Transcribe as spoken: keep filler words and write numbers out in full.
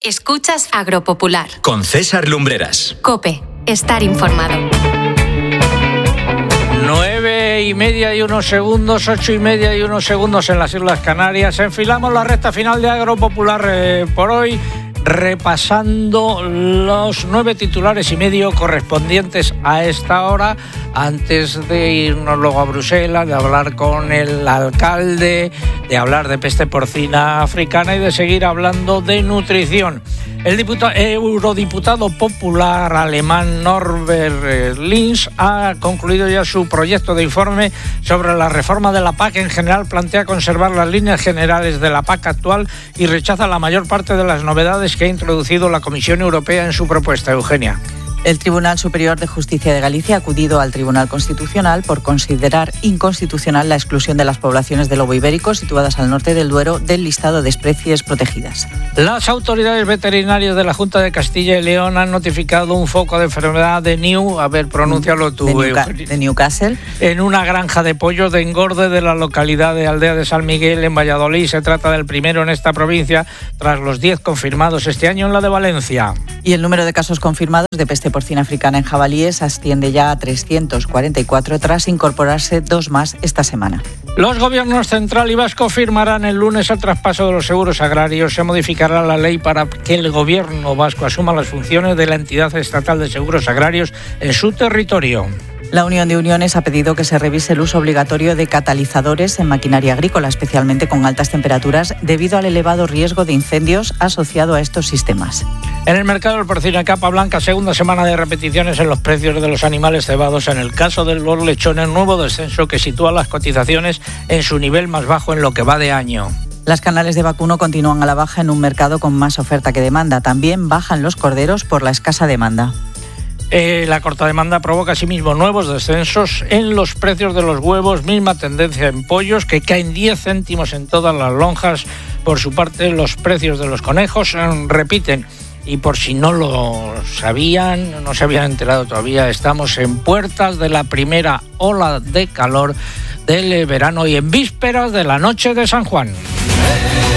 Escuchas Agropopular. Con César Lumbreras. COPE. Estar informado. Nueve y media y unos segundos, ocho y media y unos segundos en las Islas Canarias. Enfilamos la recta final de Agropopular eh, por hoy, repasando los nueve titulares y medio correspondientes a esta hora, antes de irnos luego a Bruselas, de hablar con el alcalde, de hablar de peste porcina africana y de seguir hablando de nutrición. El diputado, eurodiputado popular alemán Norbert Linz ha concluido ya su proyecto de informe sobre la reforma de la P A C. En general plantea conservar las líneas generales de la P A C actual y rechaza la mayor parte de las novedades que ha introducido la Comisión Europea en su propuesta. Eugenia. El Tribunal Superior de Justicia de Galicia ha acudido al Tribunal Constitucional por considerar inconstitucional la exclusión de las poblaciones de lobo ibérico situadas al norte del Duero del listado de especies protegidas. Las autoridades veterinarias de la Junta de Castilla y León han notificado un foco de enfermedad de New, a ver, pronúncialo tú, de, Newca- de Newcastle, en una granja de pollos de engorde de la localidad de Aldea de San Miguel, en Valladolid. Se trata del primero en esta provincia, tras los diez confirmados este año en la de Valencia. Y el número de casos confirmados de peste porcina africana en jabalíes asciende ya a trescientos cuarenta y cuatro, tras incorporarse dos más esta semana. Los gobiernos central y vasco firmarán el lunes el traspaso de los seguros agrarios. Se modificará la ley para que el gobierno vasco asuma las funciones de la entidad estatal de seguros agrarios en su territorio. La Unión de Uniones ha pedido que se revise el uso obligatorio de catalizadores en maquinaria agrícola, especialmente con altas temperaturas, debido al elevado riesgo de incendios asociado a estos sistemas. En el mercado del porcino en capa blanca, segunda semana de repeticiones en los precios de los animales cebados. En el caso de los lechones, nuevo descenso que sitúa las cotizaciones en su nivel más bajo en lo que va de año. Las canales de vacuno continúan a la baja en un mercado con más oferta que demanda. También bajan los corderos por la escasa demanda. Eh, la corta demanda provoca asimismo nuevos descensos en los precios de los huevos, misma tendencia en pollos, que caen diez céntimos en todas las lonjas. Por su parte, los precios de los conejos eh, repiten. Y por si no lo sabían, no se habían enterado todavía, estamos en puertas de la primera ola de calor del verano y en vísperas de la noche de San Juan.